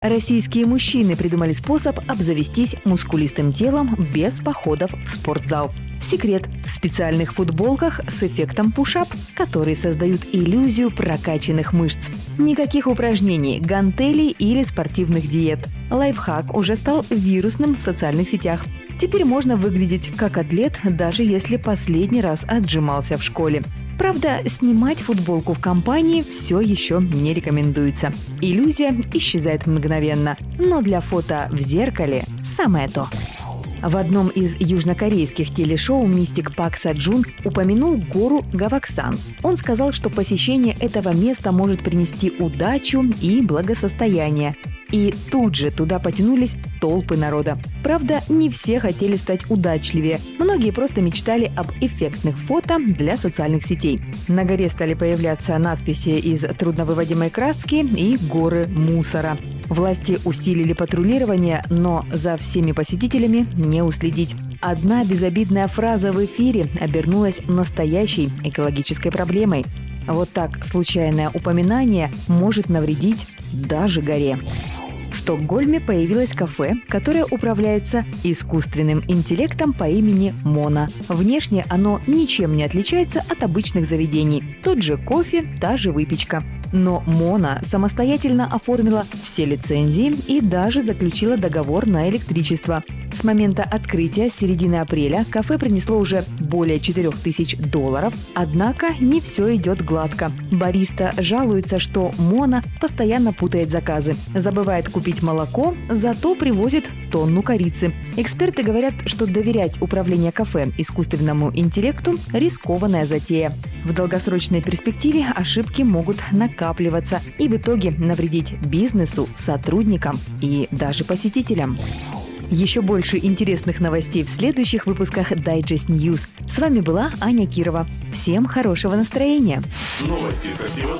Российские мужчины придумали способ обзавестись мускулистым телом без походов в спортзал. Секрет – в специальных футболках с эффектом пуш-ап, которые создают иллюзию прокачанных мышц. Никаких упражнений, гантелей или спортивных диет. Лайфхак уже стал вирусным в социальных сетях. Теперь можно выглядеть как атлет, даже если последний раз отжимался в школе. Правда, снимать футболку в компании все еще не рекомендуется. Иллюзия исчезает мгновенно, но для фото в зеркале самое то. В одном из южнокорейских телешоу мистик Пак Саджун упомянул гору Гаваксан. Он сказал, что посещение этого места может принести удачу и благосостояние. И тут же туда потянулись толпы народа. Правда, не все хотели стать удачливее. Многие просто мечтали об эффектных фото для социальных сетей. На горе стали появляться надписи из трудновыводимой краски и горы мусора. Власти усилили патрулирование, но за всеми посетителями не уследить. Одна безобидная фраза в эфире обернулась настоящей экологической проблемой. Вот так случайное упоминание может навредить даже горе. В Стокгольме появилось кафе, которое управляется искусственным интеллектом по имени Мона. Внешне оно ничем не отличается от обычных заведений. Тот же кофе, та же выпечка. Но Мона самостоятельно оформила все лицензии и даже заключила договор на электричество. С момента открытия с середины апреля кафе принесло уже более $4000, однако не все идет гладко. Бариста жалуется, что Мона постоянно путает заказы, забывает купить молоко, зато привозит тонну корицы. Эксперты говорят, что доверять управление кафе искусственному интеллекту – рискованная затея. В долгосрочной перспективе ошибки могут накапливаться и в итоге навредить бизнесу, сотрудникам и даже посетителям. Еще больше интересных новостей в следующих выпусках Digest News. С вами была Аня Кирова. Всем хорошего настроения. Новости со всего